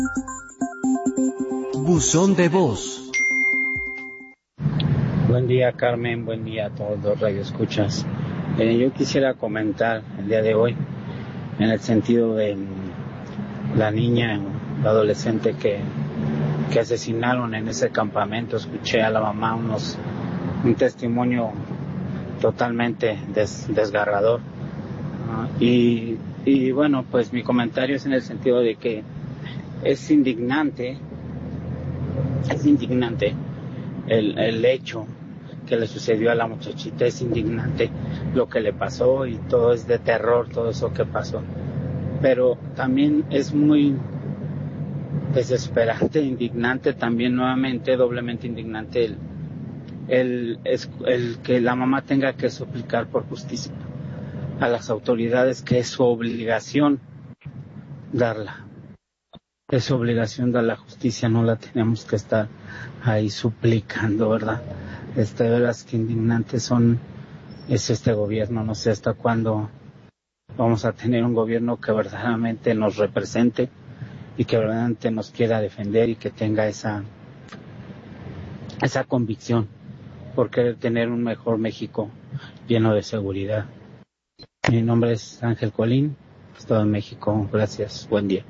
Buzón de voz. Buen día, Carmen, buen día a todos los radioescuchas. Yo quisiera comentar el día de hoy en el sentido de la niña, la adolescente que asesinaron en ese campamento. Escuché a la mamá un testimonio totalmente desgarrador. Y bueno, pues mi comentario es en el sentido de que es indignante el hecho que le sucedió a la muchachita, es indignante lo que le pasó y todo es de terror, todo eso que pasó. Pero también es muy desesperante, indignante también, nuevamente doblemente indignante el que la mamá tenga que suplicar por justicia a las autoridades, que es su obligación darla. Es su obligación dar la justicia, no la tenemos que estar ahí suplicando, ¿verdad? De veras que indignantes es este gobierno. No sé hasta cuándo vamos a tener un gobierno que verdaderamente nos represente y que verdaderamente nos quiera defender y que tenga esa convicción por querer tener un mejor México lleno de seguridad. Mi nombre es Ángel Colín, Estado de México. Gracias, buen día.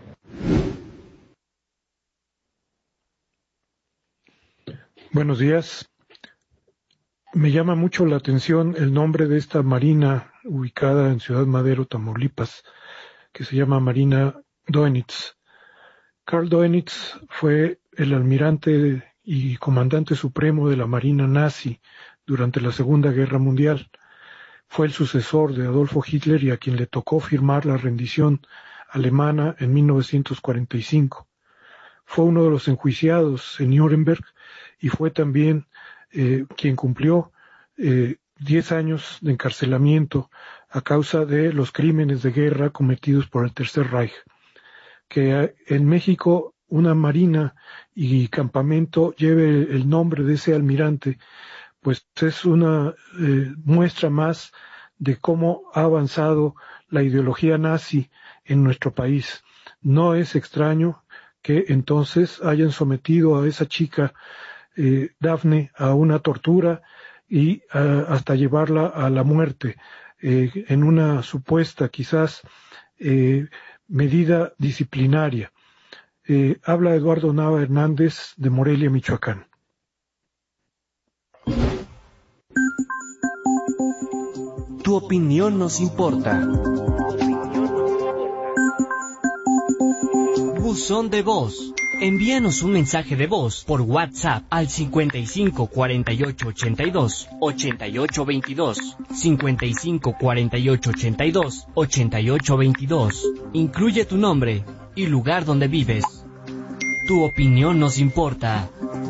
Buenos días. Me llama mucho la atención el nombre de esta marina ubicada en Ciudad Madero, Tamaulipas, que se llama Marina Dönitz. Karl Dönitz fue el almirante y comandante supremo de la Marina nazi durante la Segunda Guerra Mundial. Fue el sucesor de Adolfo Hitler y a quien le tocó firmar la rendición alemana en 1945. Fue uno de los enjuiciados en Nuremberg y fue también quien cumplió 10 años de encarcelamiento a causa de los crímenes de guerra cometidos por el Tercer Reich. Que en México una marina y campamento lleve el nombre de ese almirante, pues es una muestra más de cómo ha avanzado la ideología nazi en nuestro país. No es extraño que entonces hayan sometido a esa chica Dafne a una tortura y hasta llevarla a la muerte en una supuesta quizás medida disciplinaria. Habla Eduardo Nava Hernández de Morelia, Michoacán. Tu opinión nos importa. Buzón de voz. Envíanos un mensaje de voz por WhatsApp al 55 48 82 88 22, 55 48 82 88 22. Incluye tu nombre y lugar donde vives. Tu opinión nos importa.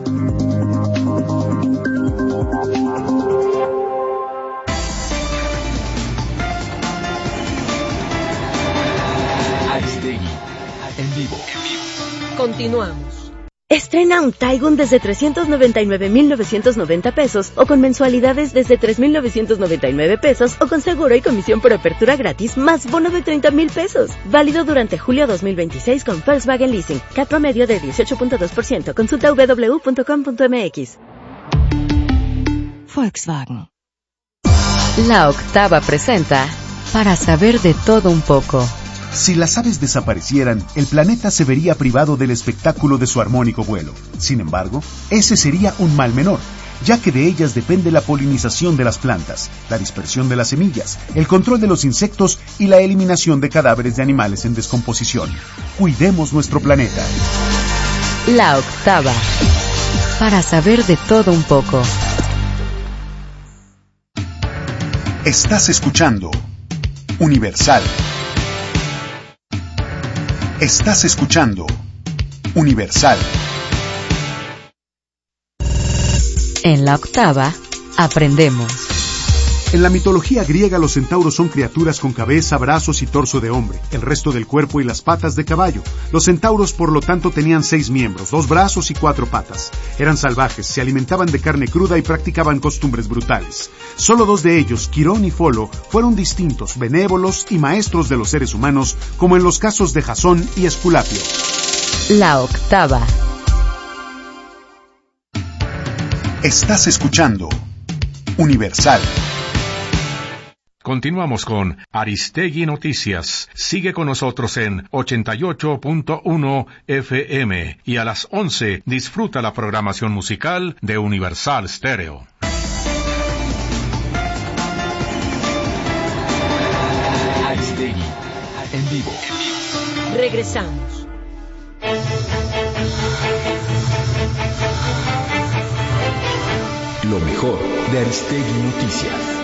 Aristegui, en vivo. Continuamos. Estrena un Taigun desde 399,990 pesos o con mensualidades desde 3,999 pesos o con seguro y comisión por apertura gratis más bono de 30,000 pesos. Válido durante julio 2026 con Volkswagen Leasing. CAT promedio de 18.2%. Consulta www.com.mx. Volkswagen. La Octava presenta Para saber de todo un poco. Si las aves desaparecieran, el planeta se vería privado del espectáculo de su armónico vuelo. Sin embargo, ese sería un mal menor, ya que de ellas depende la polinización de las plantas, la dispersión de las semillas, el control de los insectos y la eliminación de cadáveres de animales en descomposición. Cuidemos nuestro planeta. La Octava. Para saber de todo un poco. Estás escuchando Universal. Estás escuchando Universal. En la Octava, aprendemos. En la mitología griega, los centauros son criaturas con cabeza, brazos y torso de hombre, el resto del cuerpo y las patas de caballo. Los centauros, por lo tanto, tenían 6 miembros, 2 brazos y 4 patas. Eran salvajes, se alimentaban de carne cruda y practicaban costumbres brutales. Solo 2 de ellos, Quirón y Folo, fueron distintos, benévolos y maestros de los seres humanos, como en los casos de Jasón y Esculapio. La Octava. Estás escuchando Universal. Continuamos con Aristegui Noticias. Sigue con nosotros en 88.1 FM y a las 11 disfruta la programación musical de Universal Stereo. Aristegui en vivo. Regresamos. Lo mejor de Aristegui Noticias.